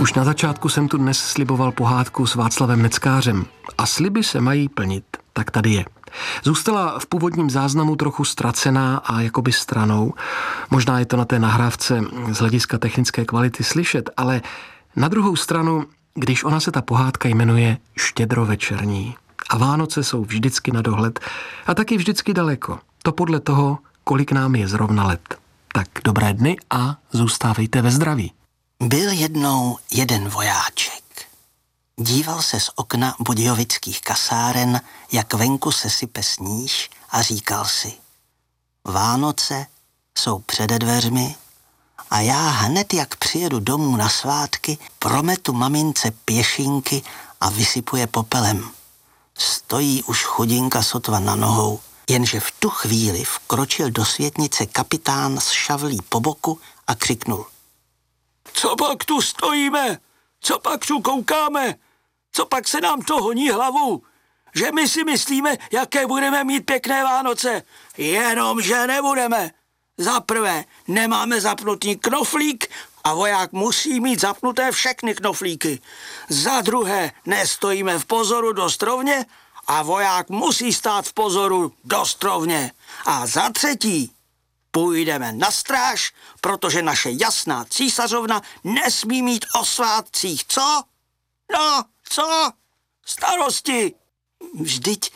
Už na začátku jsem tu dnes sliboval pohádku s Václavem Neckářem. A sliby se mají plnit, tak tady je. Zůstala v původním záznamu trochu ztracená a jakoby stranou. Možná je to na té nahrávce z hlediska technické kvality slyšet, ale na druhou stranu, když ona se ta pohádka jmenuje Štědrovečerní a Vánoce jsou vždycky na dohled a taky vždycky daleko. To podle toho, kolik nám je zrovna let. Tak dobré dny a zůstávejte ve zdraví. Byl jednou jeden vojáček. Díval se z okna budějovických kasáren, jak venku se sype sníh a říkal si: Vánoce jsou přede dveřmi a já hned, jak přijedu domů na svátky, prometu mamince pěšinky a vysypuje popelem. Stojí už chudinka sotva na nohou, jenže v tu chvíli vkročil do světnice kapitán s šavlí po boku a křiknul: Co pak tu stojíme? Co pak tu koukáme? Co pak se nám to honí hlavu? Že my si myslíme, jaké budeme mít pěkné Vánoce. Jenomže nebudeme. Za prvé, nemáme zapnutý knoflík a voják musí mít zapnuté všechny knoflíky. Za druhé, nestojíme v pozoru dost rovně a voják musí stát v pozoru dost rovně. A za třetí, půjdeme na stráž, protože naše jasná císařovna nesmí mít o svátcích, co? No, co? Starosti. Vždyť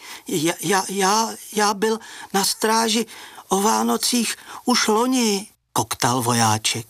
já byl na stráži o Vánocích už loni, koktal vojáček.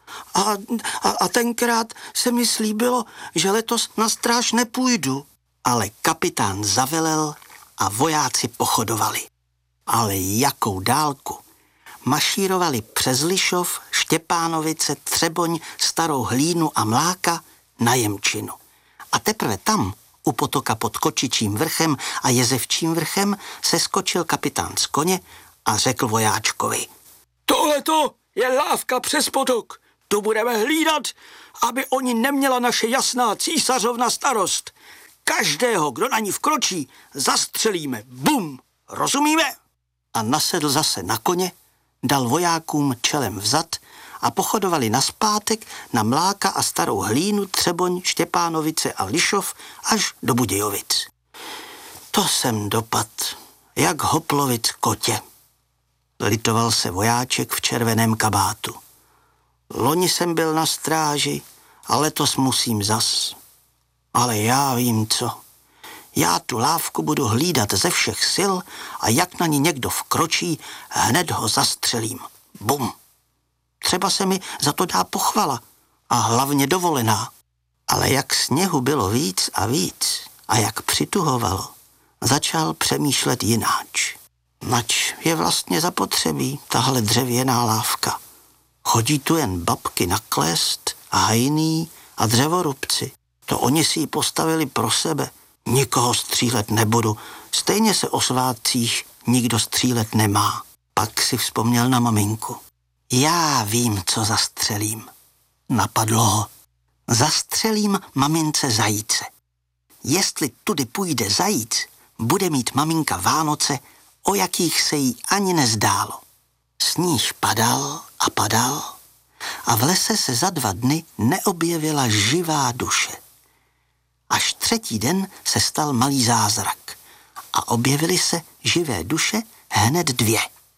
A tenkrát se mi slíbilo, že letos na stráž nepůjdu. Ale kapitán zavelel a vojáci pochodovali. Ale jakou dálku? Mašírovali přes Lišov, Štěpánovice, Třeboň, Starou Hlínu a Mláka na Jemčinu. A teprve tam, u potoka pod Kočičím vrchem a Jezevčím vrchem, se skočil kapitán z koně a řekl vojáčkovi: Tohleto je lávka přes potok. Tu budeme hlídat, aby oni neměla naše jasná císařovna starost. Každého, kdo na ní vkročí, zastřelíme. Bum! Rozumíme? A nasedl zase na koně, dal vojákům čelem vzad a pochodovali nazpátek na Mláka a Starou Hlínu, Třeboň, Štěpánovice a Lišov až do Budějovic. To jsem dopad, jak hoplovic kotě. Litoval se vojáček v červeném kabátu. Loni jsem byl na stráži a letos musím zas. Ale já vím co. Já tu lávku budu hlídat ze všech sil a jak na ní někdo vkročí, hned ho zastřelím. Bum. Třeba se mi za to dá pochvala a hlavně dovolená. Ale jak sněhu bylo víc a víc a jak přituhovalo, začal přemýšlet jináč. Nač je vlastně zapotřebí tahle dřevěná lávka. Chodí tu jen babky na klest a hajný a dřevorubci. To oni si ji postavili pro sebe. Nikoho střílet nebudu. Stejně se o svátcích nikdo střílet nemá. Pak si vzpomněl na maminku. Já vím, co zastřelím. Napadlo ho. Zastřelím mamince zajíce. Jestli tudy půjde zajíc, bude mít maminka Vánoce, o jakých se jí ani nezdálo. Sníh padal a padal a v lese se za 2 dny neobjevila živá duše. Až 3. den se stal malý zázrak a objevily se živé duše hned 2.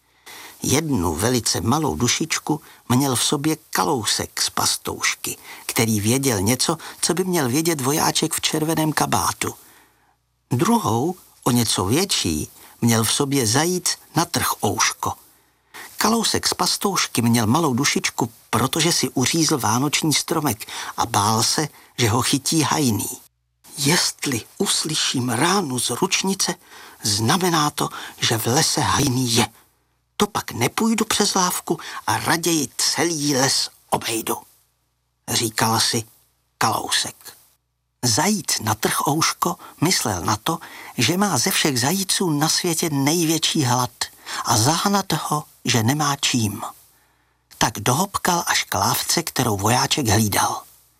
Jednu velice malou dušičku měl v sobě Kalousek z pastoušky, který věděl něco, co by měl vědět vojáček v červeném kabátu. Druhou, o něco větší, měl v sobě zajíc na trchouško. Kalousek z pastoušky měl malou dušičku, protože si uřízl vánoční stromek a bál se, že ho chytí hajný. Jestli uslyším ránu z ručnice, znamená to, že v lese hajný je. To pak nepůjdu přes lávku a raději celý les obejdu, říkal si Kalousek. Zajíc na trchouško myslel na to, že má ze všech zajíců na světě největší hlad a zahnat ho, že nemá čím. Tak dohopkal až k lávce, kterou vojáček hlídal.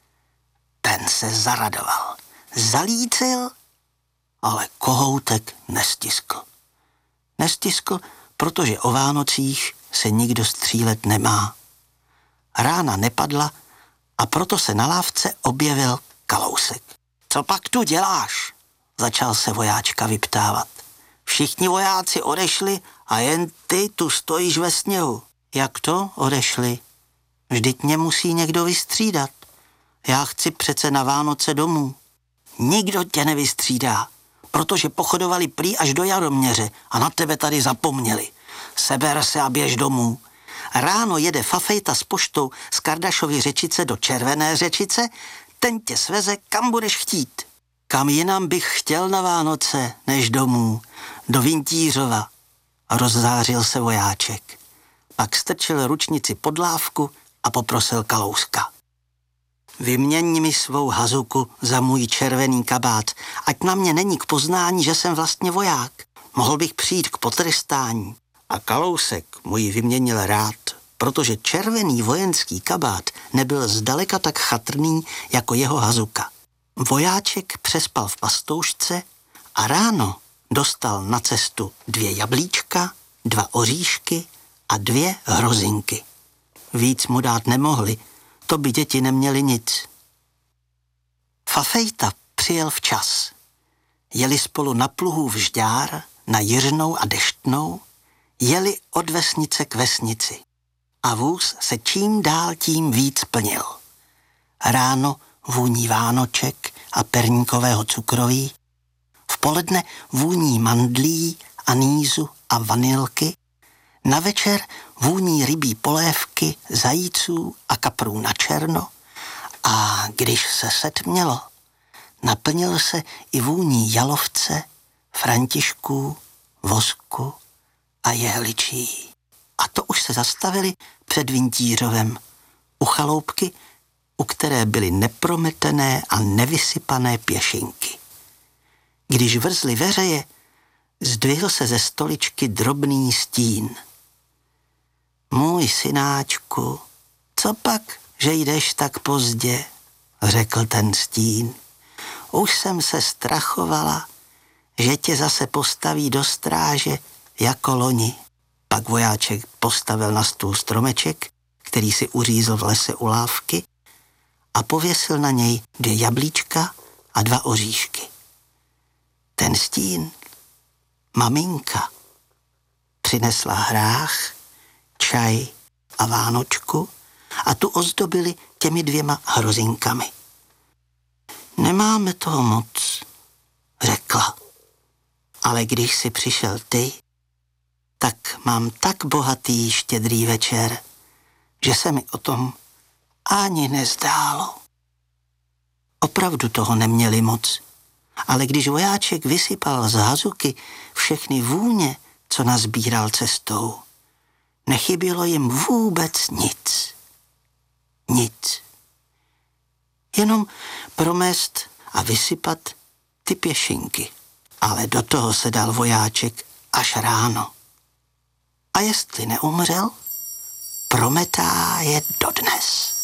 Ten se zaradoval. Zalícil, ale kohoutek nestiskl. Nestiskl, protože o Vánocích se nikdo střílet nemá. Rána nepadla A proto se na lávce objevil Kalousek. Co pak tu děláš? Začal se vojáčka vyptávat. Všichni vojáci odešli a jen ty tu stojíš ve sněhu. Jak to odešli? Vždyť mě musí někdo vystřídat. Já chci přece na Vánoce domů. Nikdo tě nevystřídá, protože pochodovali prý až do Jaroměře a na tebe tady zapomněli. Seber se a běž domů. Ráno jede Fafejta s poštou z Kardašovy Řečice do Červené Řečice, ten tě sveze, kam budeš chtít. Kam jinam bych chtěl na Vánoce, než domů, do Vintířova, rozzářil se vojáček. Pak strčil ručnici pod lávku a poprosil Kalouska. Vyměň mi svou hazuku za můj červený kabát, ať na mě není k poznání, že jsem vlastně voják. Mohl bych přijít k potrestání. A Kalousek mu ji vyměnil rád, protože červený vojenský kabát nebyl zdaleka tak chatrný jako jeho hazuka. Vojáček přespal v pastoušce a ráno dostal na cestu 2 jablíčka, 2 oříšky a 2 hrozinky. Víc mu dát nemohli, to by děti neměly nic. Fafejta přijel včas. Jeli spolu na pluhu Vžďár, na Jiřnou a Deštnou, jeli od vesnice k vesnici. A vůz se čím dál tím víc plnil. Ráno vůní vánoček a perníkového cukroví, v poledne vůní mandlí, anýzu a vanilky, na večer vůní rybí polévky, zajíců a kaprů na černo a když se setmělo, naplnil se i vůní jalovce, františků, vosku a jehličí. A to už se zastavili před Vintířovem, u chaloupky, u které byly neprometené a nevysypané pěšinky. Když vrzly veřeje, zdvihl se ze stoličky drobný stín. Můj synáčku, co pak, že jdeš tak pozdě, řekl ten stín. Už jsem se strachovala, že tě zase postaví do stráže jako loni. Pak vojáček postavil na stůl stromeček, který si uřízl v lese u lávky a pověsil na něj 2 jablíčka a 2 oříšky. Ten stín, maminka, přinesla hrách, čaj a vánočku a tu ozdobili těmi 2 hrozinkami. Nemáme toho moc, řekla, ale když si přišel ty, tak mám tak bohatý štědrý večer, že se mi o tom ani nezdálo. Opravdu toho neměli moc, ale když vojáček vysypal z hazuky všechny vůně, co nazbíral cestou, nechybělo jim vůbec nic. Nic. Jenom promést a vysypat ty pěšinky. Ale do toho se dal vojáček až ráno. A jestli neumřel, prometá je dodnes.